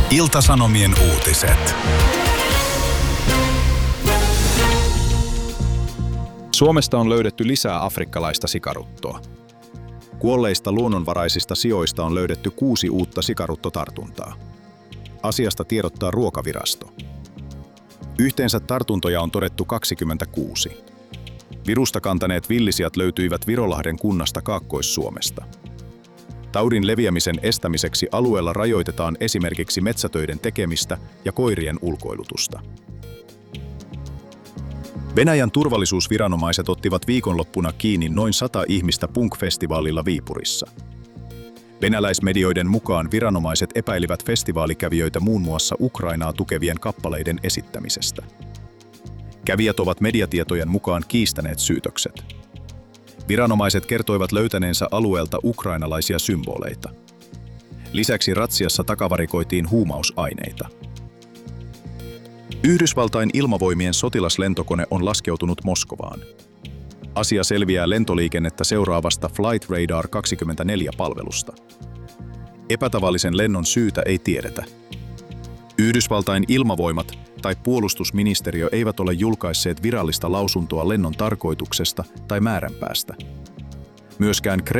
Ilta-Sanomien uutiset. Suomesta on löydetty lisää afrikkalaista sikaruttoa. Kuolleista luonnonvaraisista sioista on löydetty 6 uutta sikaruttotartuntaa. Asiasta tiedottaa Ruokavirasto. Yhteensä tartuntoja on todettu 26. Virusta kantaneet villisijat löytyivät Virolahden kunnasta Kaakkois-Suomesta. Taudin leviämisen estämiseksi alueella rajoitetaan esimerkiksi metsätöiden tekemistä ja koirien ulkoilutusta. Venäjän turvallisuusviranomaiset ottivat viikonloppuna kiinni noin 100 ihmistä punk-festivaalilla Viipurissa. Venäläismedioiden mukaan viranomaiset epäilivät festivaalikävijöitä muun muassa Ukrainaa tukevien kappaleiden esittämisestä. Kävijät ovat mediatietojen mukaan kiistäneet syytökset. Viranomaiset kertoivat löytäneensä alueelta ukrainalaisia symboleita. Lisäksi ratsiassa takavarikoitiin huumausaineita. Yhdysvaltain ilmavoimien sotilaslentokone on laskeutunut Moskovaan. Asia selviää lentoliikennettä seuraavasta Flight Radar 24-palvelusta. Epätavallisen lennon syytä ei tiedetä. Yhdysvaltain ilmavoimat tai puolustusministeriö eivät ole julkaisseet virallista lausuntoa lennon tarkoituksesta tai määränpäästä. Myöskään